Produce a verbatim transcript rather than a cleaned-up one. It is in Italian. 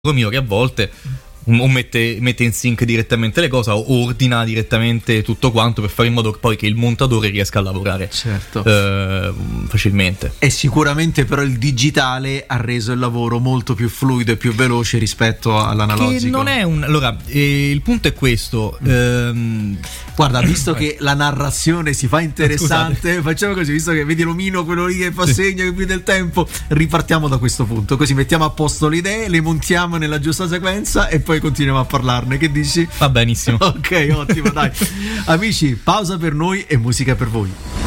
mio che a volte o mette, mette in sync direttamente le cose o ordina direttamente tutto quanto per fare in modo che poi che il montatore riesca a lavorare certo. eh, facilmente. E sicuramente però il digitale ha reso il lavoro molto più fluido e più veloce rispetto all'analogico. Che non è un allora eh, il punto è questo. ehm... Guarda, visto che la narrazione si fa interessante, scusate, facciamo così, visto che vedi l'omino, quello lì che fa sì. segno che più il tempo, ripartiamo da questo punto, così mettiamo a posto le idee, le montiamo nella giusta sequenza e poi continuiamo a parlarne. Che dici? Va benissimo. Ok, ottimo, dai. Amici, pausa per noi e musica per voi.